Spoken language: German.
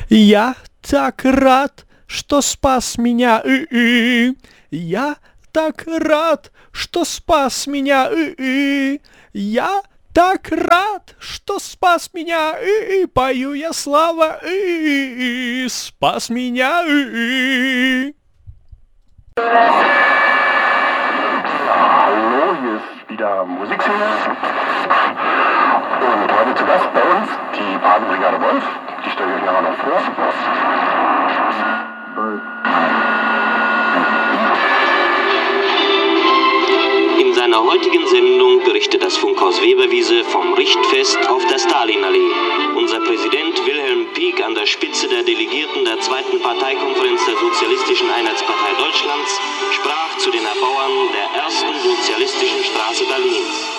Я так рад, что спас меня. Я так рад, что спас меня. Я так рад, что спас меня. Пою я слава. Спас меня. Hallo, hier ist wieder Musikszene. Und heute zu Gast bei uns die Patenbrigade Wolf. Die stelle ich euch nachher noch vor. In seiner heutigen Sendung berichtet das Funkhaus Weberwiese vom Richtfest auf der Stalinallee. Unser Präsident Wilhelm Pieck an der Spitze der Delegierten der 2. Parteikonferenz der Sozialistischen Einheitspartei Deutschlands sprach zu den Erbauern der ersten sozialistischen Straße Berlins.